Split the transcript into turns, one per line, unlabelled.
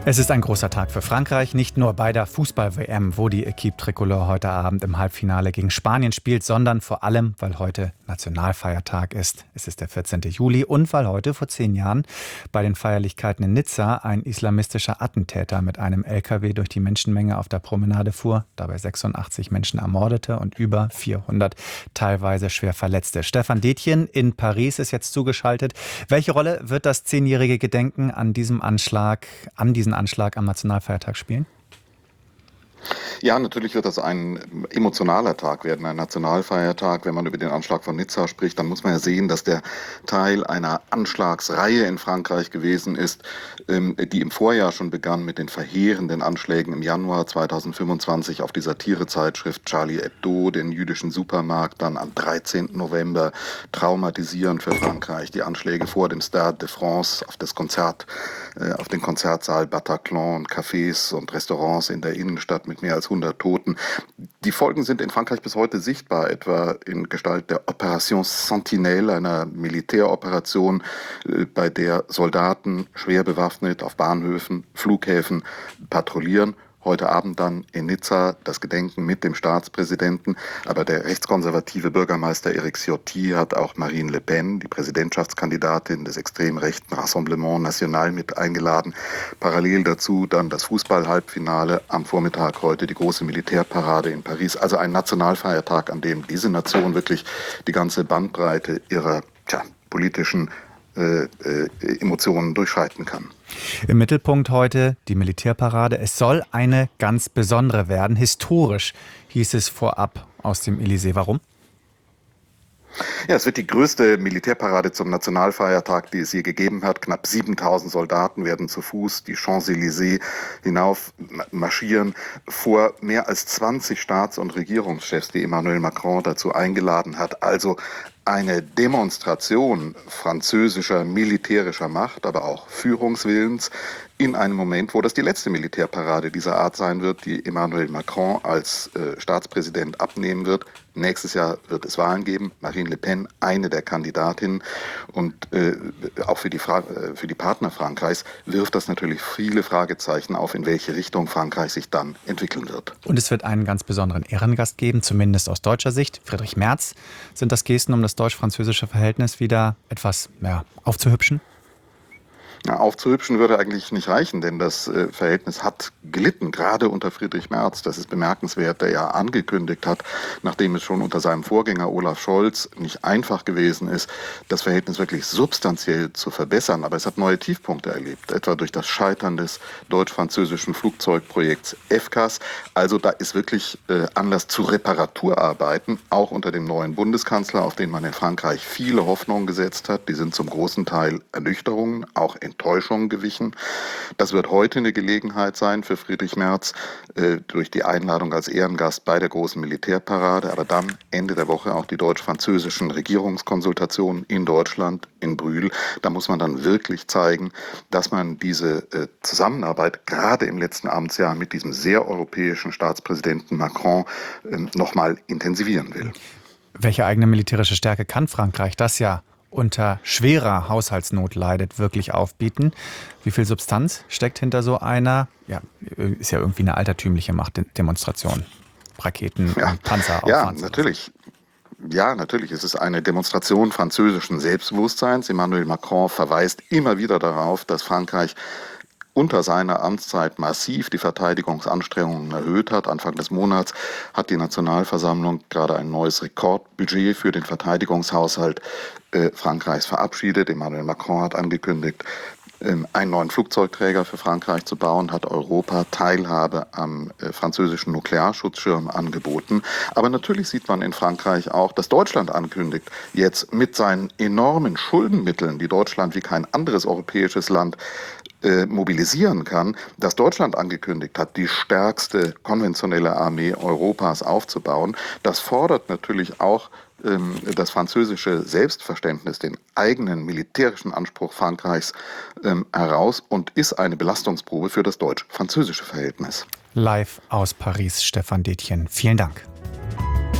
Es ist ein großer Tag für Frankreich, nicht nur bei der Fußball-WM, wo die Équipe Tricolore heute Abend im Halbfinale gegen Spanien spielt, sondern vor allem, weil heute Nationalfeiertag ist. Es ist der 14. Juli und weil heute vor 10 Jahren bei den Feierlichkeiten in Nizza ein islamistischer Attentäter mit einem LKW durch die Menschenmenge auf der Promenade fuhr, dabei 86 Menschen ermordete und über 400 teilweise schwer verletzte. Stefan Detjen in Paris ist jetzt zugeschaltet. Welche Rolle wird das 10-jährige Gedenken an diesen Anschlag am Nationalfeiertag spielen?
Ja, natürlich wird das ein emotionaler Tag werden, ein Nationalfeiertag. Wenn man über den Anschlag von Nizza spricht, dann muss man ja sehen, dass der Teil einer Anschlagsreihe in Frankreich gewesen ist, die im Vorjahr schon begann mit den verheerenden Anschlägen im Januar 2025 auf die Satirezeitschrift Charlie Hebdo, den jüdischen Supermarkt, dann am 13. November traumatisierend für Frankreich die Anschläge vor dem Stade de France auf den Konzertsaal Bataclan und Cafés und Restaurants in der Innenstadt mit mehr als 100 Toten. Die Folgen sind in Frankreich bis heute sichtbar, etwa in Gestalt der Opération Sentinelle, einer Militäroperation, bei der Soldaten schwer bewaffnet auf Bahnhöfen, Flughäfen patrouillieren. Heute Abend dann in Nizza das Gedenken mit dem Staatspräsidenten. Aber der rechtskonservative Bürgermeister Éric Ciotti hat auch Marine Le Pen, die Präsidentschaftskandidatin des extrem rechten Rassemblement National, mit eingeladen. Parallel dazu dann das Fußball-Halbfinale, am Vormittag heute die große Militärparade in Paris. Also ein Nationalfeiertag, an dem diese Nation wirklich die ganze Bandbreite ihrer politischen Emotionen durchschreiten kann.
Im Mittelpunkt heute die Militärparade. Es soll eine ganz besondere werden. Historisch hieß es vorab aus dem Élysée. Warum?
Ja, es wird die größte Militärparade zum Nationalfeiertag, die es je gegeben hat. Knapp 7.000 Soldaten werden zu Fuß die Champs-Élysées hinauf marschieren, vor mehr als 20 Staats- und Regierungschefs, die Emmanuel Macron dazu eingeladen hat. Also eine Demonstration französischer militärischer Macht, aber auch Führungswillens in einem Moment, wo das die letzte Militärparade dieser Art sein wird, die Emmanuel Macron als Staatspräsident abnehmen wird. Nächstes Jahr wird es Wahlen geben. Marine Le Pen, eine der Kandidatinnen. Und auch für die Partner Frankreichs wirft das natürlich viele Fragezeichen auf, in welche Richtung Frankreich sich dann entwickeln wird.
Und es wird einen ganz besonderen Ehrengast geben, zumindest aus deutscher Sicht. Friedrich Merz. Sind das Gesten, um das deutsch-französische Verhältnis wieder etwas aufzuhübschen?
Ja, aufzuhübschen würde eigentlich nicht reichen, denn das Verhältnis hat gelitten, gerade unter Friedrich Merz. Das ist bemerkenswert, der ja angekündigt hat, nachdem es schon unter seinem Vorgänger Olaf Scholz nicht einfach gewesen ist, das Verhältnis wirklich substanziell zu verbessern. Aber es hat neue Tiefpunkte erlebt, etwa durch das Scheitern des deutsch-französischen Flugzeugprojekts FCAS. Also da ist wirklich Anlass zu Reparaturarbeiten, auch unter dem neuen Bundeskanzler, auf den man in Frankreich viele Hoffnungen gesetzt hat. Die sind zum großen Teil Ernüchterungen, auch Enttäuschung gewichen. Das wird heute eine Gelegenheit sein für Friedrich Merz durch die Einladung als Ehrengast bei der großen Militärparade, aber dann Ende der Woche auch die deutsch-französischen Regierungskonsultationen in Deutschland, in Brühl. Da muss man dann wirklich zeigen, dass man diese Zusammenarbeit gerade im letzten Amtsjahr mit diesem sehr europäischen Staatspräsidenten Macron nochmal intensivieren will.
Welche eigene militärische Stärke kann Frankreich, das ja unter schwerer Haushaltsnot leidet, wirklich aufbieten? Wie viel Substanz steckt hinter so einer, ist ja irgendwie eine altertümliche Machtdemonstration? Raketen und Panzer.
Ja, natürlich. Ja, natürlich. Es ist eine Demonstration französischen Selbstbewusstseins. Emmanuel Macron verweist immer wieder darauf, dass Frankreich unter seiner Amtszeit massiv die Verteidigungsanstrengungen erhöht hat. Anfang des Monats hat die Nationalversammlung gerade ein neues Rekordbudget für den Verteidigungshaushalt Frankreichs verabschiedet. Emmanuel Macron hat angekündigt, einen neuen Flugzeugträger für Frankreich zu bauen, hat Europa Teilhabe am französischen Nuklearschutzschirm angeboten. Aber natürlich sieht man in Frankreich auch, dass Deutschland ankündigt, jetzt mit seinen enormen Schuldenmitteln, die Deutschland wie kein anderes europäisches Land mobilisieren kann, dass Deutschland angekündigt hat, die stärkste konventionelle Armee Europas aufzubauen. Das fordert natürlich auch das französische Selbstverständnis, den eigenen militärischen Anspruch Frankreichs heraus und ist eine Belastungsprobe für das deutsch-französische Verhältnis.
Live aus Paris, Stefan Detjen. Vielen Dank.